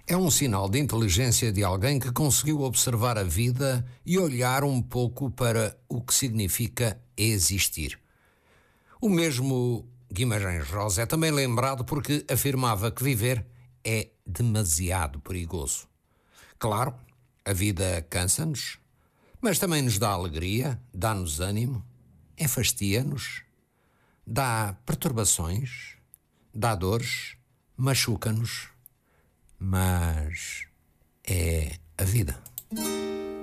É um sinal de inteligência de alguém que conseguiu observar a vida e olhar um pouco para o que significa existir. O mesmo Guimarães Rosa é também lembrado porque afirmava que viver é demasiado perigoso. Claro, a vida cansa-nos, mas também nos dá alegria, dá-nos ânimo, enfastia-nos, dá perturbações, dá dores, machuca-nos, mas é a vida.